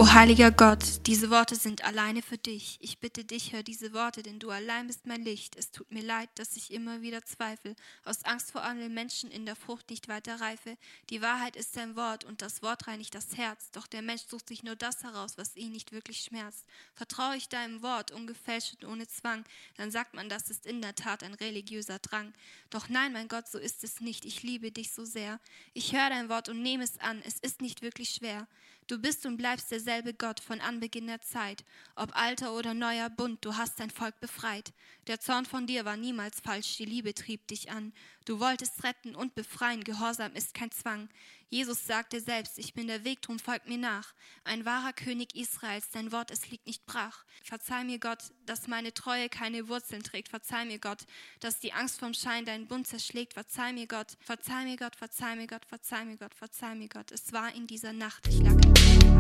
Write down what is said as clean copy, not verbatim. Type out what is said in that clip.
O heiliger Gott, diese Worte sind alleine für dich. Ich bitte dich, hör diese Worte, denn du allein bist mein Licht. Es tut mir leid, dass ich immer wieder zweifle, aus Angst vor anderen Menschen in der Frucht nicht weiter reife. Die Wahrheit ist dein Wort und das Wort reinigt das Herz. Doch der Mensch sucht sich nur das heraus, was ihn nicht wirklich schmerzt. Vertraue ich deinem Wort, ungefälscht und ohne Zwang, dann sagt man, das ist in der Tat ein religiöser Drang. Doch nein, mein Gott, so ist es nicht. Ich liebe dich so sehr. Ich höre dein Wort und nehme es an. Es ist nicht wirklich schwer. Du bist und bleibst derselbe Gott von Anbeginn der Zeit. Ob alter oder neuer Bund, du hast dein Volk befreit. Der Zorn von dir war niemals falsch, die Liebe trieb dich an. Du wolltest retten und befreien, Gehorsam ist kein Zwang. Jesus sagte selbst, ich bin der Weg, drum folgt mir nach. Ein wahrer König Israels, dein Wort, es liegt nicht brach. Verzeih mir Gott, dass meine Treue keine Wurzeln trägt. Verzeih mir Gott, dass die Angst vom Schein deinen Bund zerschlägt. Verzeih mir Gott, verzeih mir Gott, verzeih mir Gott, verzeih mir Gott, verzeih mir Gott. Es war in dieser Nacht, ich lag im